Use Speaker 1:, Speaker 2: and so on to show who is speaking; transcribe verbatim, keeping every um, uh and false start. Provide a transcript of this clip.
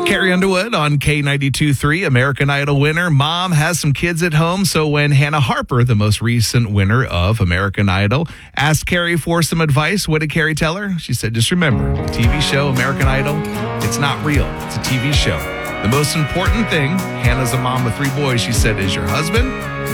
Speaker 1: Carrie Underwood on K ninety-two point three, American Idol winner. Mom has some kids at home, so when Hannah Harper, the most recent winner of American Idol, asked Carrie for some advice, what did Carrie tell her? She said, just remember, the T V show American Idol, it's not real. It's a T V show. The most important thing, Hannah's a mom of three boys, she said, is your husband,